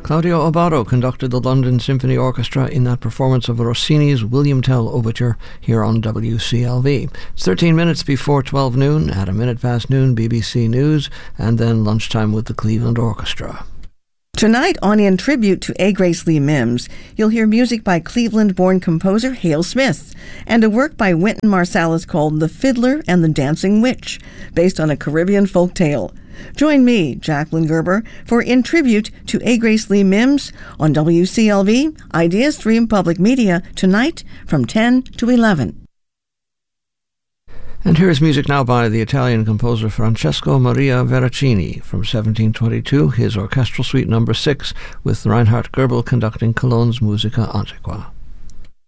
Claudio Abbado conducted the London Symphony Orchestra in that performance of Rossini's William Tell Overture here on WCLV. It's 13 minutes before 12 noon, at a minute past noon, BBC News, and then lunchtime with the Cleveland Orchestra. Tonight on In Tribute to A. Grace Lee Mims, you'll hear music by Cleveland-born composer Hale Smith and a work by Wynton Marsalis called The Fiddler and the Dancing Witch, based on a Caribbean folk tale. Join me, Jacqueline Gerber, for In Tribute to A. Grace Lee Mims on WCLV, Idea Stream Public Media, tonight from 10 to 11. And here is music now by the Italian composer Francesco Maria Veracini from 1722, his Orchestral Suite No. 6, with Reinhard Goebel conducting Cologne's Musica Antiqua.